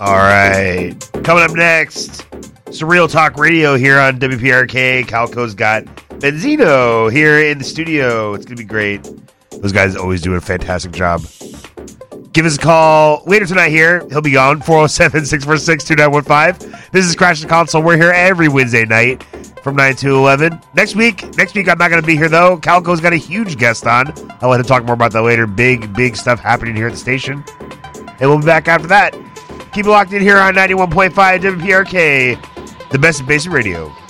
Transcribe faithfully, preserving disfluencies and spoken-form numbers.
All right. Coming up next, Surreal Talk Radio here on W P R K. Calco's got Benzino here in the studio. It's going to be great. Those guys always do a fantastic job. Give us a call later tonight here. He'll be on four oh seven, six four six, two nine one five. This is Crash the Console. We're here every Wednesday night from nine to eleven. Next week, next week I'm not going to be here, though. Calco's got a huge guest on. I'll let him talk more about that later. Big, big stuff happening here at the station. And we'll be back after that. Keep it locked in here on ninety-one point five W P R K, the best in basic radio.